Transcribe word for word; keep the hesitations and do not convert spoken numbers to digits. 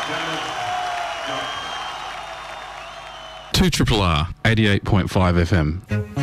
two Triple R, eighty-eight point five F M.